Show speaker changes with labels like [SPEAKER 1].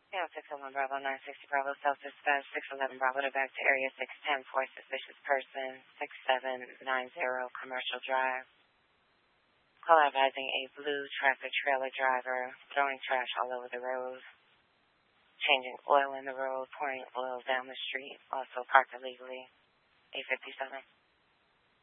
[SPEAKER 1] Yeah, 601 Bravo, 960 Bravo, self-dispatch, 611 Bravo to back to area 610 for suspicious person, 6790 Commercial Drive. Call advising a blue tractor trailer driver throwing trash all over the road, changing oil in the road, pouring oil down the street, also parked illegally, 857.